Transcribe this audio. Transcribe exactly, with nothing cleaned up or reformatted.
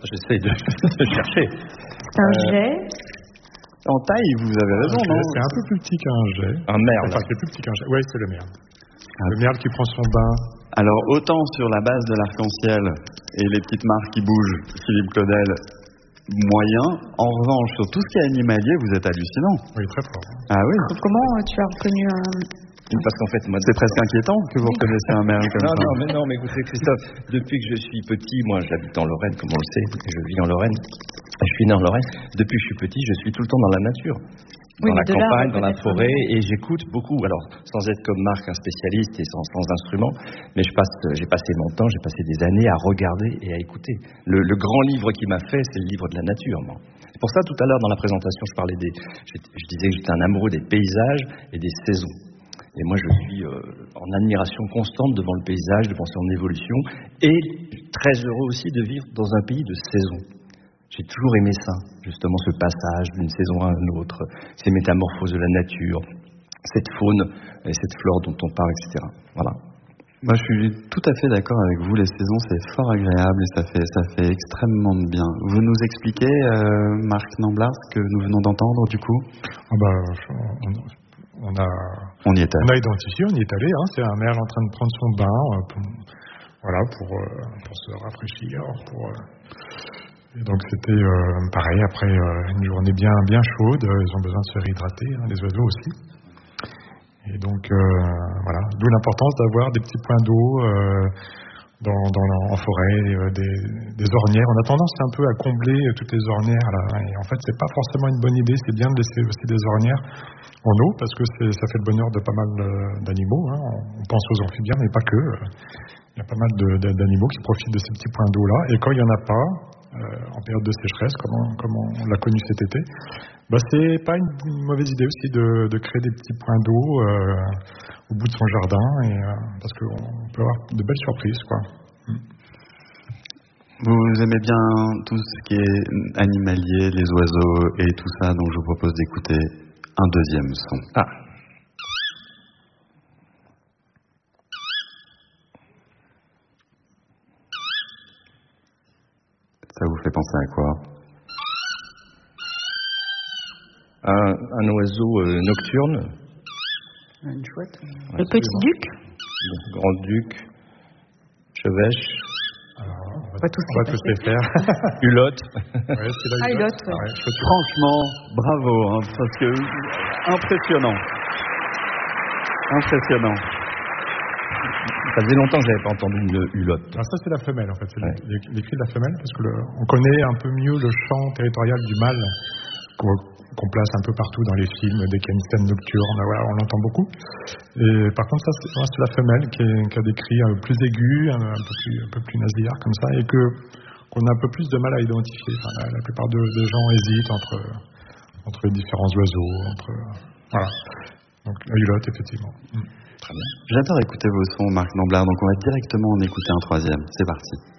j'essaye de, de chercher. C'est un euh, jet. En taille, vous avez raison, okay, non? C'est un peu plus petit qu'un jet. Un merle. Enfin, c'est plus petit qu'un jet. Oui, c'est le merle. Ah. Le merle qui prend son bain. Alors, autant sur la base de l'arc-en-ciel et les petites marques qui bougent, Philippe Claudel, moyen. En revanche, sur tout ce qui est animalier, vous êtes hallucinant. Oui, très fort. Ah oui. Comment tu as reconnu un... Parce qu'en fait, moi, c'est presque inquiétant que vous reconnaissiez un merle comme non, ça. Non, mais non, mais écoutez, Christophe, depuis que je suis petit, moi, j'habite en Lorraine, comme on le sait, je vis en Lorraine. Je suis né en Lorraine. Depuis que je suis petit, je suis tout le temps dans la nature. Dans oui, la campagne, là, dans la forêt, et j'écoute beaucoup. Alors, sans être comme Marc, un spécialiste et sans, sans instrument, mais je passe, j'ai passé mon temps, j'ai passé des années à regarder et à écouter. Le, le grand livre qui m'a fait, c'est le livre de la nature, moi. C'est pour ça, tout à l'heure, dans la présentation, je parlais des, je, je disais que j'étais un amoureux des paysages et des saisons. Et moi, je suis euh, en admiration constante devant le paysage, devant son évolution, et très heureux aussi de vivre dans un pays de saisons. J'ai toujours aimé ça, justement, ce passage d'une saison à une autre, ces métamorphoses de la nature, cette faune et cette flore dont on parle, et cetera. Voilà. Moi, je suis tout à fait d'accord avec vous. Les saisons, c'est fort agréable et ça fait, ça fait extrêmement de bien. Vous nous expliquez, euh, Marc Namblard, ce que nous venons d'entendre, du coup? Ah bah, on, on, a, on y est allé. On a identifié, on y est allé. Hein, c'est un merle en train de prendre son bain, euh, pour, voilà, pour, euh, pour se rafraîchir, pour... Euh, Et donc c'était euh, pareil, après euh, une journée bien bien chaude, euh, ils ont besoin de se réhydrater, hein, les oiseaux aussi. Et donc euh, voilà, d'où l'importance d'avoir des petits points d'eau euh, dans, dans, en forêt, euh, des, des ornières. On a tendance un peu à combler euh, toutes les ornières là, et en fait c'est pas forcément une bonne idée, c'est bien de laisser aussi des ornières en eau, parce que c'est, ça fait le bonheur de pas mal euh, d'animaux, hein. On pense aux amphibiens, mais pas que. Il y a pas mal de, de, d'animaux qui profitent de ces petits points d'eau là, et quand il y en a pas, Euh, en période de sécheresse, comme on, comme on l'a connu cet été, bah, c'est pas une, une mauvaise idée aussi de, de créer des petits points d'eau euh, au bout de son jardin, et, euh, parce qu'on peut avoir de belles surprises, quoi. Mm. Vous aimez bien tout ce qui est animalier, les oiseaux et tout ça, donc je vous propose d'écouter un deuxième son. Ah. Ça vous fait penser à quoi? Un, un oiseau euh, nocturne. Une chouette. Ouais, le petit bon. duc. Le grand-duc. Chevêche. Alors, on va, on va tous, on va tous les faire. Hulotte. Ouais, c'est la ah, hulotte. ouais. Ouais, franchement, bravo, hein, parce que impressionnant. Impressionnant. Ça faisait longtemps que je n'avais pas entendu une hulotte. Alors ça, c'est la femelle, en fait. C'est ouais. les cris de la femelle, parce que le, on connaît un peu mieux le chant territorial du mâle, qu'on, qu'on place un peu partout dans les films, dès qu'il y a une scène nocturne, voilà, on l'entend beaucoup. Et par contre, ça, c'est, c'est la femelle qui, est, qui a des cris un peu plus aigus, un, un, peu, plus, un peu plus nasillards, comme ça, et que, qu'on a un peu plus de mal à identifier. Enfin, la, la plupart de, des gens hésitent entre, entre les différents oiseaux, entre... Voilà. Donc, la hulotte, effectivement. Mm. Très bien. J'adore écouter vos sons, Marc Namblard, donc on va directement en écouter un troisième. C'est parti.